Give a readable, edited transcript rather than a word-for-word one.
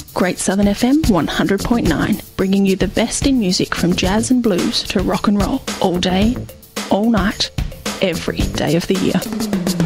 Great Southern FM 100.9, bringing you the best in music from jazz and blues to rock and roll, all day, all night, every day of the year.